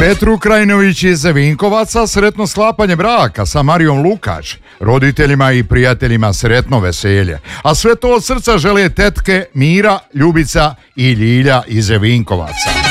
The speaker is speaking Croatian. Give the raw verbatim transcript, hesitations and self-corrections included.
Petru Krajinović iz Vinkovaca sretno sklapanje braka sa Marijom Lukač. Roditeljima i prijateljima sretno veselje. A sve to od srca žele tetke Mira, Ljubica i Ljilja iz Vinkovaca.